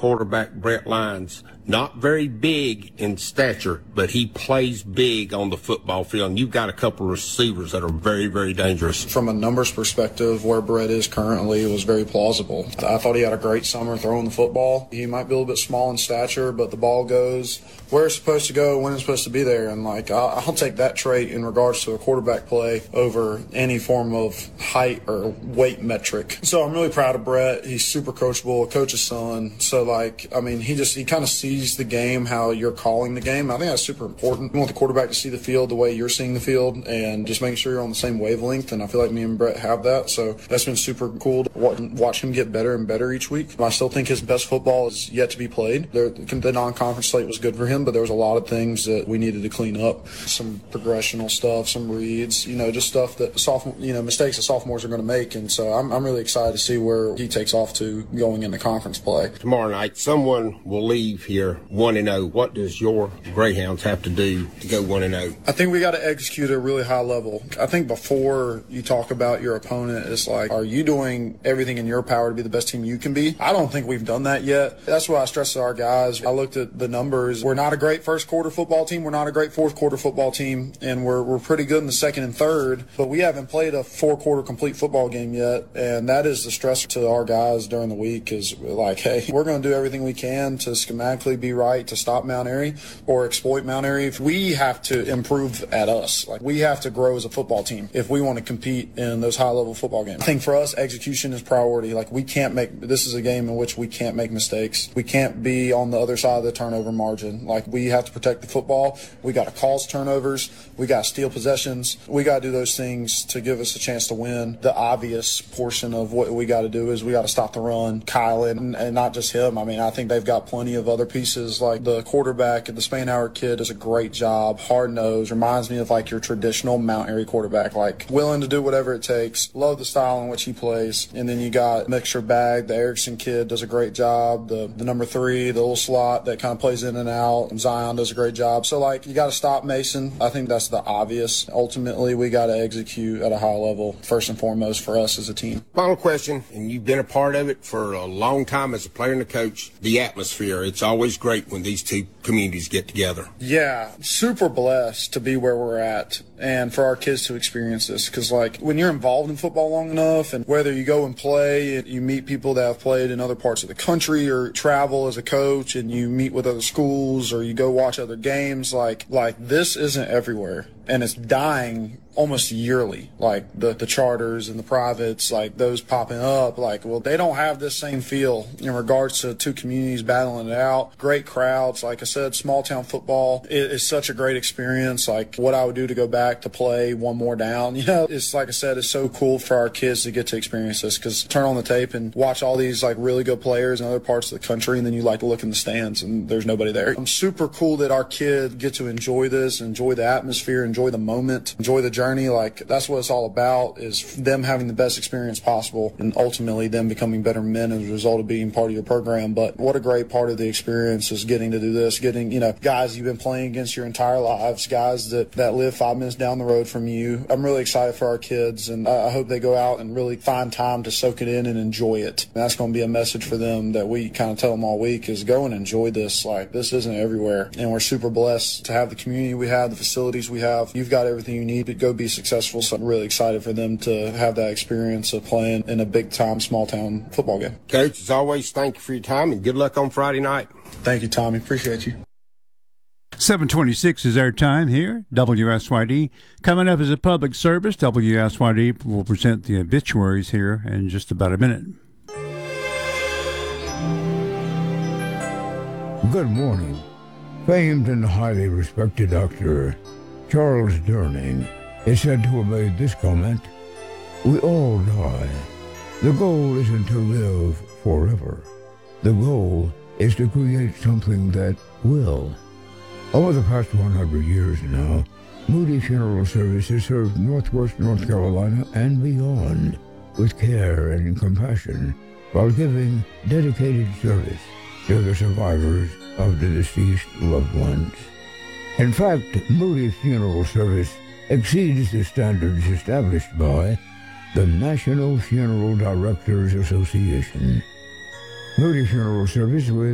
quarterback, Brett Lyons. Not very big in stature, but he plays big on the football field. And you've got a couple of receivers that are very, very dangerous. From a numbers perspective, where Brett is currently was very plausible. I thought he had a great summer throwing the football. He might be a little bit small in stature, but the ball goes where it's supposed to go, when it's supposed to be there. And, I'll take that trait in regards to a quarterback play over any form of height or weight metric. So I'm really proud of Brett. He's super coachable, a coach's son. So, he kind of sees the game how you're calling the game. I think that's super important. You want the quarterback to see the field the way you're seeing the field and just making sure you're on the same wavelength. And I feel like me and Brett have that. So that's been super cool to watch him get better and better each week. I still think his best football is yet to be played. The non-conference slate was good for him, but there was a lot of things that we needed to clean up. Some progressional stuff, some reads, just stuff that mistakes that sophomores are going to make. And so I'm really excited to see where he takes off to going into conference play. Tomorrow night, someone will leave here 1-0. What does your Greyhounds have to do to go 1-0? I think we got to execute at a really high level. I think before you talk about your opponent, it's like, are you doing everything in your power to be the best team you can be? I don't think we've done that yet. That's why I stress to our guys. I looked at the numbers. We're not a great first quarter football team. We're not a great fourth quarter football team. And we're pretty good in the second and third, but we haven't played a 4-quarter complete football game yet. And that is the stress to our guys during the week is like, hey, we're going to do everything we can to schematically be right to stop Mount Airy or exploit Mount Airy. If we have to improve at us, we have to grow as a football team if we want to compete in those high-level football games. I think for us, execution is priority. This is a game in which we can't make mistakes. We can't be on the other side of the turnover margin. We have to protect the football. We got to cause turnovers. We got to steal possessions. We got to do those things to give us a chance to win. The obvious portion of what we got to do is we got to stop the run. Kyle and not just him. I think they've got plenty of other pieces. The quarterback, the Spanauer kid does a great job. Hard-nosed. Reminds me of your traditional Mount Airy quarterback. Willing to do whatever it takes. Love the style in which he plays. And then you got Mixture Bag. The Erickson kid does a great job. The number 3, the little slot that kind of plays in and out. And Zion does a great job. So, you got to stop Mason. I think that's the obvious. Ultimately, we got to execute at a high level, first and foremost, for us as a team. Final question, and you've been a part of it for a long time as a player and a coach. The atmosphere. It's always great when these two communities get together. Yeah, super blessed to be where we're at and for our kids to experience this. Because, when you're involved in football long enough, and whether you go and play, you meet people that have played in other parts of the country or travel as a coach, and you meet with other schools or you go watch other games, this isn't everywhere. And it's dying almost yearly, the charters and the privates, those popping up, they don't have this same feel in regards to two communities battling it out. Great crowds. Like I said, small town football is such a great experience. What I would do to go back to play one more down, it's like I said, it's so cool for our kids to get to experience this, because turn on the tape and watch all these really good players in other parts of the country, and then you to look in the stands and there's nobody there. I'm super cool that our kids get to enjoy this, enjoy the atmosphere, enjoy the moment, enjoy the journey. That's what it's all about, is them having the best experience possible and ultimately them becoming better men as a result of being part of your program. But what a great part of the experience is getting to do this, getting, guys you've been playing against your entire lives, guys that live 5 minutes down the road from you. I'm really excited for our kids, and I hope they go out and really find time to soak it in and enjoy it. And that's going to be a message for them that we kind of tell them all week, is go and enjoy this. This isn't everywhere, and we're super blessed to have the community we have, the facilities we have. You've got everything you need to go be successful, so I'm really excited for them to have that experience of playing in a big-time, small-town football game. Coach, as always, thank you for your time, and good luck on Friday night. Thank you, Tommy. Appreciate you. 7:26 is our time here, WSYD. Coming up as a public service, WSYD will present the obituaries here in just about a minute. Good morning. Famed and highly respected actor Charles Durning is said to have made this comment: "We all die. The goal isn't to live forever. The goal is to create something that will." Over the past 100 years now, Moody Funeral Service has served Northwest North Carolina and beyond with care and compassion, while giving dedicated service to the survivors of the deceased loved ones. In fact, Moody Funeral Service exceeds the standards established by the National Funeral Directors Association. Moody Funeral Service, with